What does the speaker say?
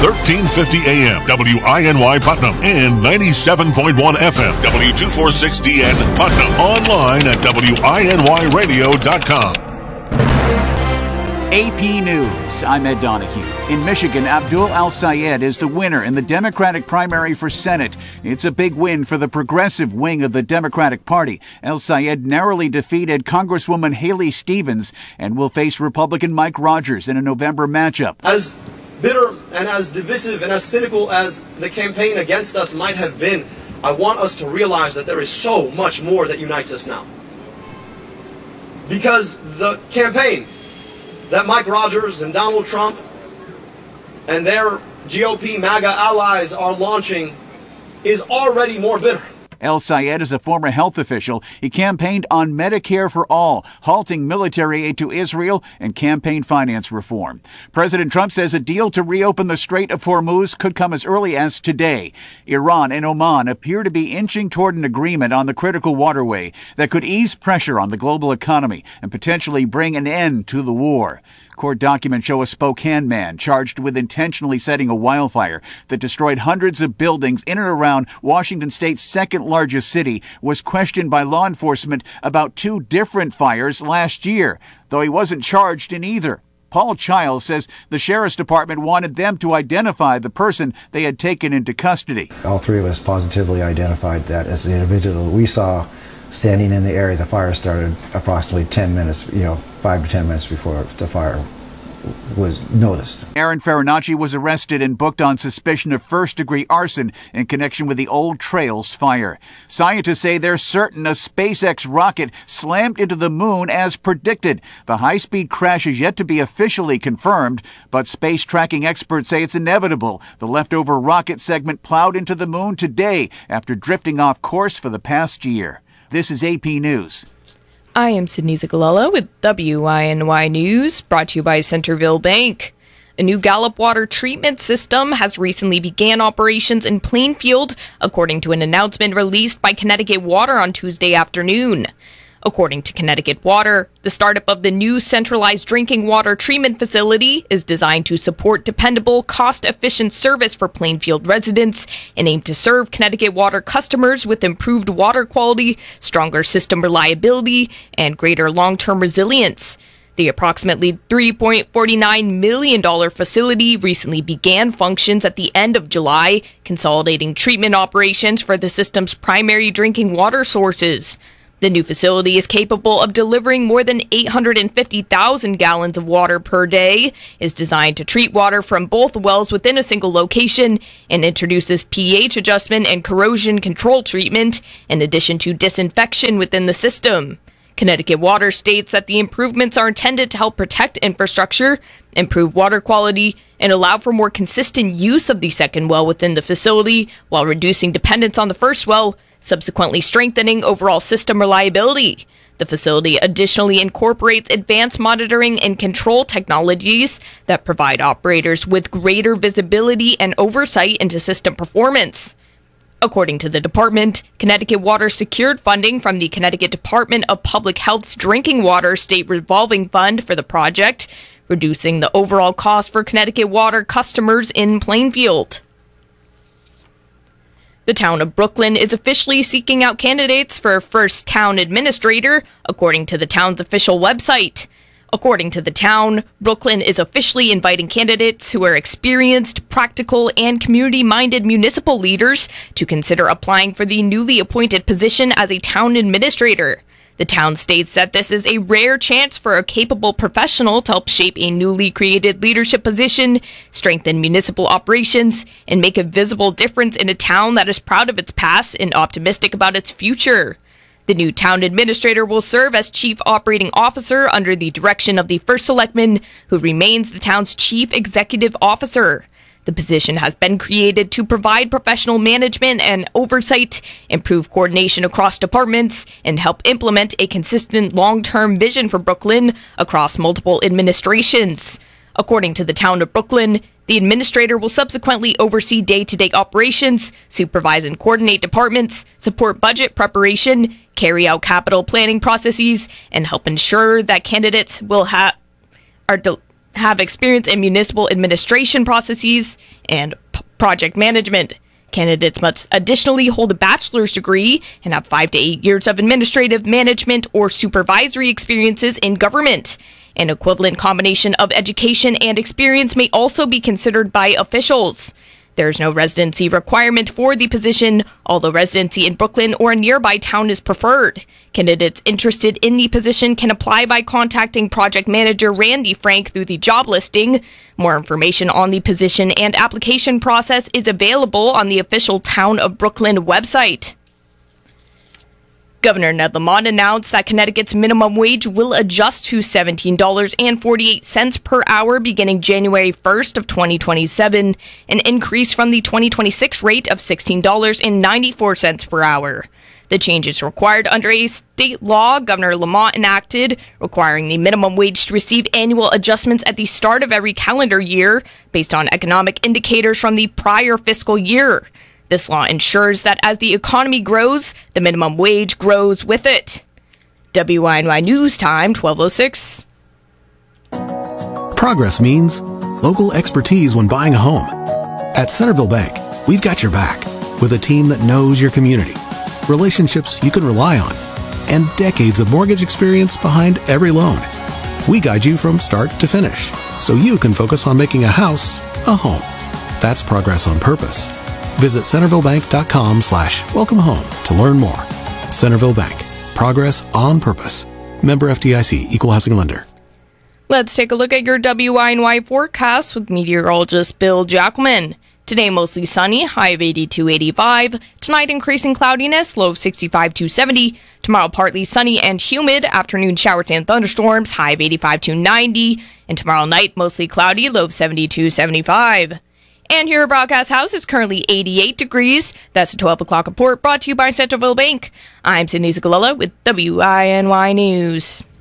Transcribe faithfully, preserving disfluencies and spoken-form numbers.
thirteen fifty A M, W I N Y Putnam, and ninety-seven point one F M, W two forty-six D N Putnam. Online at W I N Y radio dot com. A P News, I'm Ed Donahue. In Michigan, Abdul Al-Sayed is the winner in the Democratic primary for Senate. It's a big win for the progressive wing of the Democratic Party. Al-Sayed narrowly defeated Congresswoman Haley Stevens and will face Republican Mike Rogers in a November matchup. As bitter and as divisive and as cynical as the campaign against us might have been, I want us to realize that there is so much more that unites us now. Because the campaign that Mike Rogers and Donald Trump and their G O P MAGA allies are launching is already more bitter. Al-Sayed is a former health official. He campaigned on Medicare for all, halting military aid to Israel, and campaign finance reform. President Trump says a deal to reopen the Strait of Hormuz could come as early as today. Iran and Oman appear to be inching toward an agreement on the critical waterway that could ease pressure on the global economy and potentially bring an end to the war. Court documents show a Spokane man charged with intentionally setting a wildfire that destroyed hundreds of buildings in and around Washington State's second largest city was questioned by law enforcement about two different fires last year, though he wasn't charged in either. Paul Childs says the sheriff's department wanted them to identify the person they had taken into custody. All three of us positively identified that as the individual we saw standing in the area the fire started approximately ten minutes, you know, five to ten minutes before the fire was noticed. Aaron Farinacci was arrested and booked on suspicion of first-degree arson in connection with the Old Trails fire. Scientists say they're certain a SpaceX rocket slammed into the moon as predicted. The high-speed crash is yet to be officially confirmed, but space tracking experts say it's inevitable. The leftover rocket segment plowed into the moon today after drifting off course for the past year. This is A P News. I am Sydney Zagalella with W I N Y News, brought to you by Centerville Bank. A new Gallup water treatment system has recently began operations in Plainfield, according to an announcement released by Connecticut Water on Tuesday afternoon. According to Connecticut Water, the startup of the new centralized drinking water treatment facility is designed to support dependable, cost-efficient service for Plainfield residents and aim to serve Connecticut Water customers with improved water quality, stronger system reliability, and greater long-term resilience. The approximately three point four nine million dollars facility recently began functions at the end of July, consolidating treatment operations for the system's primary drinking water sources. The new facility is capable of delivering more than eight hundred fifty thousand gallons of water per day, is designed to treat water from both wells within a single location, and introduces pH adjustment and corrosion control treatment, in addition to disinfection within the system. Connecticut Water states that the improvements are intended to help protect infrastructure, improve water quality, and allow for more consistent use of the second well within the facility while reducing dependence on the first well, subsequently strengthening overall system reliability. The facility additionally incorporates advanced monitoring and control technologies that provide operators with greater visibility and oversight into system performance. According to the department, Connecticut Water secured funding from the Connecticut Department of Public Health's Drinking Water State Revolving Fund for the project, reducing the overall cost for Connecticut Water customers in Plainfield. The town of Brooklyn is officially seeking out candidates for a first town administrator, according to the town's official website. According to the town, Brooklyn is officially inviting candidates who are experienced, practical, and community-minded municipal leaders to consider applying for the newly appointed position as a town administrator. The town states that this is a rare chance for a capable professional to help shape a newly created leadership position, strengthen municipal operations, and make a visible difference in a town that is proud of its past and optimistic about its future. The new town administrator will serve as chief operating officer under the direction of the first selectman, who remains the town's chief executive officer. The position has been created to provide professional management and oversight, improve coordination across departments, and help implement a consistent long-term vision for Brooklyn across multiple administrations. According to the town of Brooklyn, the administrator will subsequently oversee day-to-day operations, supervise and coordinate departments, support budget preparation, carry out capital planning processes, and help ensure that candidates will have are del- have experience in municipal administration processes and p- project management. Candidates must additionally hold a bachelor's degree and have five to eight years of administrative, management, or supervisory experiences in government. An equivalent combination of education and experience may also be considered by officials. There is no residency requirement for the position, although residency in Brooklyn or a nearby town is preferred. Candidates interested in the position can apply by contacting project manager Randy Frank through the job listing. More information on the position and application process is available on the official Town of Brooklyn website. Governor Ned Lamont announced that Connecticut's minimum wage will adjust to seventeen dollars and forty-eight cents per hour beginning January first of twenty twenty-seven, an increase from the twenty twenty-six rate of sixteen dollars and ninety-four cents per hour. The change is required under a state law Governor Lamont enacted, requiring the minimum wage to receive annual adjustments at the start of every calendar year based on economic indicators from the prior fiscal year. This law ensures that as the economy grows, the minimum wage grows with it. W I N Y News Time, twelve oh six. Progress means local expertise when buying a home. At Centerville Bank, we've got your back with a team that knows your community, relationships you can rely on, and decades of mortgage experience behind every loan. We guide you from start to finish so you can focus on making a house a home. That's progress on purpose. Visit centervillebank.com slash welcome home to learn more. Centerville Bank. Progress on purpose. Member F D I C. Equal housing lender. Let's take a look at your W I N Y forecast with meteorologist Bill Jackelman. Today, mostly sunny, high of eighty-two, eighty-five. Tonight, increasing cloudiness, low of sixty-five to seventy. Tomorrow, partly sunny and humid. Afternoon showers and thunderstorms, high of eighty-five to ninety. And tomorrow night, mostly cloudy, low of seventy-two, seventy-five. And here at Broadcast House is currently eighty-eight degrees. That's a twelve o'clock report brought to you by Centerville Bank. I'm Sydney Zagalella with W I N Y News.